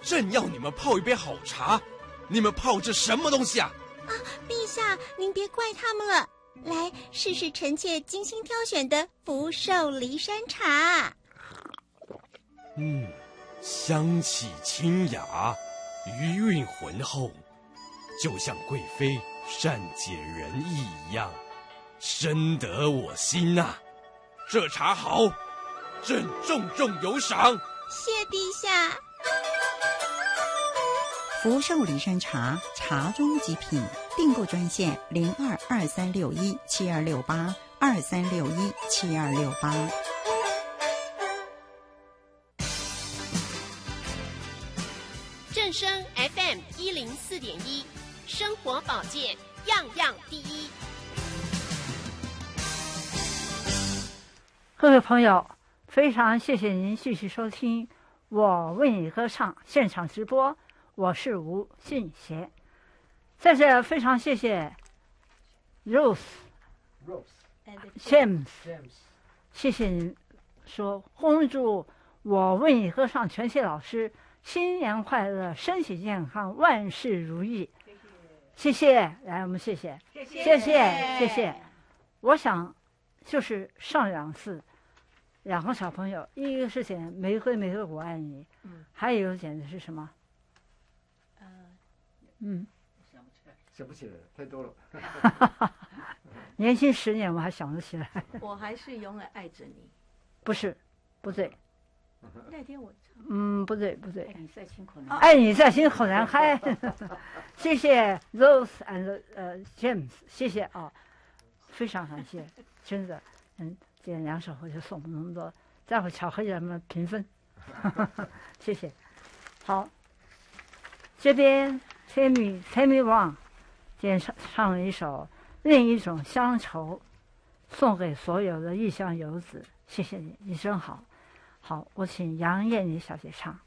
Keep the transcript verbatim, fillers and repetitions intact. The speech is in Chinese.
正要你们泡一杯好茶，你们泡这什么东西啊？ 啊，陛下，您别怪他们了。来，试试臣妾精心挑选的福寿梨山茶。 嗯，香气清雅，余韵浑厚，就像贵妃善解人意一样，深得我心呐、啊。这茶好，朕重重有赏。 谢陛下。 福寿梨山茶，茶中极品。订购专线零二二三六一七二六八二三六一七二六八。 正声 F M 一零四点一，生活保健样样第一。 各位朋友，非常谢谢您继续收听我为你歌唱现场直播，我是吴信贤。在这非常谢谢 Rose James， 谢谢您说恭祝我为你歌唱全系老师新年快乐，身体健康，万事如意。谢谢，来我们谢谢，谢谢，谢谢，谢谢。我想就是上两次，两个小朋友，一个是捡玫瑰玫瑰我爱你，嗯，还有一个捡的是什么？呃，嗯。 想不起来了，太多了。 年轻十年我还想得起来。 我还是永远爱着你。 不是，不对。 那天我唱。 嗯，不对，不对。 爱你在心口难开。 爱你在心口难开。谢谢 Rose and 呃 James， 谢谢啊，非常感谢，真的，嗯，今天两首我就送那么多，待会巧克力咱们平分。谢谢。好，这边 Tell me Tell me one。今天唱唱了一首另一种乡愁，送给所有的异乡游子。谢谢你，你真好。好，我请杨艳妮小姐唱。